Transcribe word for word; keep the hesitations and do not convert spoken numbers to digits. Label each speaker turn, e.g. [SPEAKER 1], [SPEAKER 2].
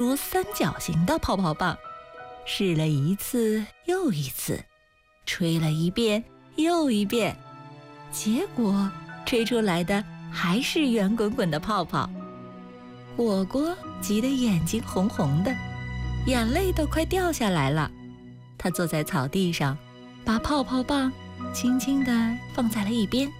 [SPEAKER 1] 出三角形的泡泡棒，试了一次又一次，吹了一遍又一遍，结果吹出来的还是圆滚滚的泡泡。果果急得眼睛红红的，眼泪都快掉下来了。他坐在草地上，把泡泡棒轻轻地放在了一边。